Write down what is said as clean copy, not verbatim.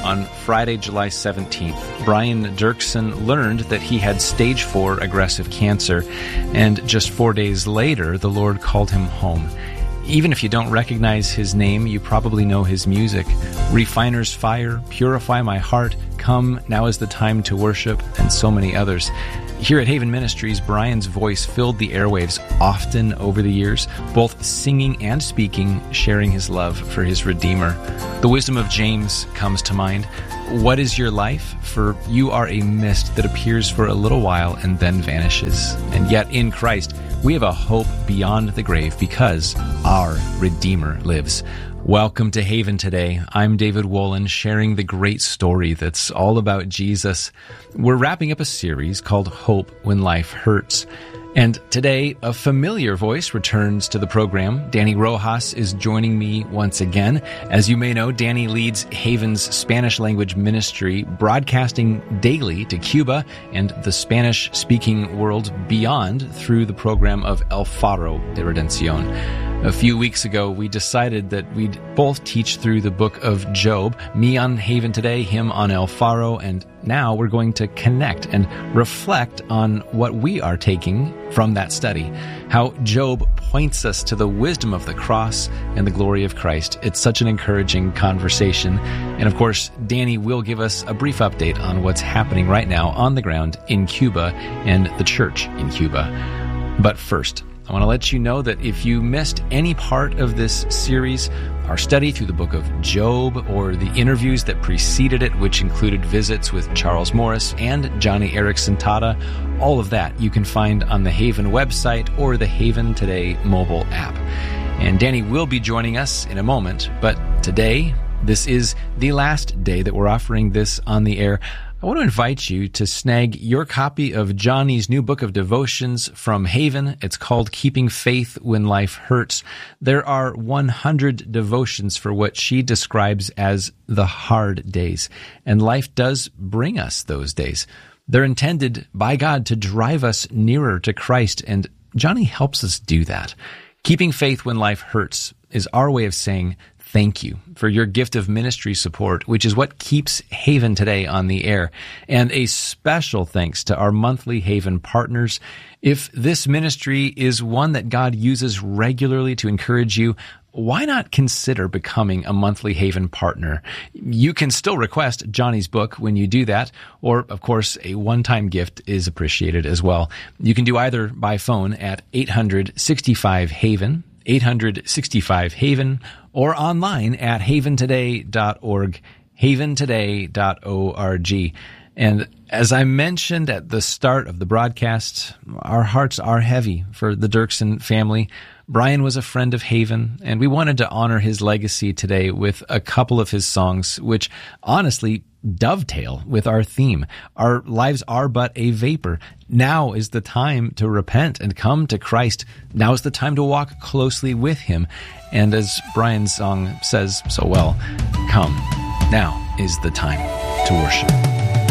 on Friday, July 17th, Brian Dirksen learned that he had stage 4 aggressive cancer, and just 4 days later, the Lord called him home. Even if you don't recognize his name, you probably know his music. Refiner's Fire, Purify My Heart, Come, Now is the Time to Worship, and so many others. Here at Haven Ministries, Brian's voice filled the airwaves often over the years, both singing and speaking, sharing his love for his Redeemer. The wisdom of James comes to mind. What is your life? For you are a mist that appears for a little while and then vanishes. And yet in Christ, we have a hope beyond the grave because our Redeemer lives. Welcome to Haven today. I'm David Wolin, sharing the great story that's all about Jesus. We're wrapping up a series called Hope When Life Hurts. And today, a familiar voice returns to the program. Danny Rojas is joining me once again. As you may know, Danny leads Haven's Spanish language ministry, broadcasting daily to Cuba and the Spanish-speaking world beyond through the program of El Faro de Redención. A few weeks ago, we decided that we'd both teach through the book of Job, me on Haven today, him on El Faro, and now we're going to connect and reflect on what we are taking from that study, how Job points us to the wisdom of the cross and the glory of Christ. It's such an encouraging conversation. And of course, Danny will give us a brief update on what's happening right now on the ground in Cuba and the church in Cuba. But first, I want to let you know that if you missed any part of this series, our study through the book of Job, or the interviews that preceded it, which included visits with Charles Morris and Johnny Erickson Tata, all of that you can find on the Haven website or the Haven Today mobile app. And Danny will be joining us in a moment, but today, this is the last day that we're offering this on the air. I want to invite you to snag your copy of Johnny's new book of devotions from Haven. It's called Keeping Faith When Life Hurts. There are 100 devotions for what she describes as the hard days, and life does bring us those days. They're intended by God to drive us nearer to Christ, and Johnny helps us do that. Keeping faith when life hurts is our way of saying thank you for your gift of ministry support, which is what keeps Haven today on the air. And a special thanks to our monthly Haven partners. If this ministry is one that God uses regularly to encourage you, why not consider becoming a monthly Haven partner? You can still request Johnny's book when you do that, or, of course, a one-time gift is appreciated as well. You can do either by phone at 800-65-HAVEN, 800-65-HAVEN, or online at haventoday.org, haventoday.org. And as I mentioned at the start of the broadcast, our hearts are heavy for the Dirksen family. Brian was a friend of Haven, and we wanted to honor his legacy today with a couple of his songs, which honestly dovetail with our theme. Our lives are but a vapor. Now is the time to repent and come to Christ. Now is the time to walk closely with Him. And as Brian's song says so well, come, now is the time to worship.